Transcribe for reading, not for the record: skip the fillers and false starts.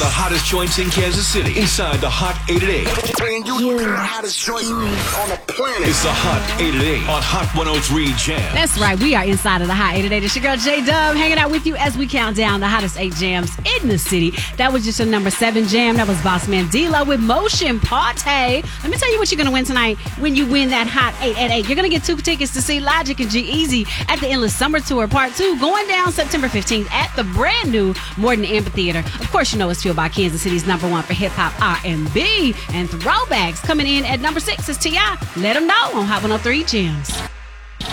the hottest joints in Kansas City. Inside the Hot 8 at 8. Playing you the hottest joints on the planet. It's the Hot 8 at 8 on Hot 103 Jams. That's right. We are inside of the Hot 8 at 8. It's your girl J-Dub hanging out with you as we count down the hottest 8 jams in the city. That was just a number 7 jam. That was Boss Man D-Lo with Motion Party. Let me tell you what you're going to win tonight when you win that Hot 8 at 8. You're going to get 2 tickets to see Logic and G-Eazy at the Endless Summer Tour Part 2 going down September 15th at the brand new Morton Amphitheater. Of course, you know it's fueled by Kansas City's number 1 for hip-hop, R&B, and throwbacks. Coming in at number 6 is T.I. Let them know on Hot 103 Jams.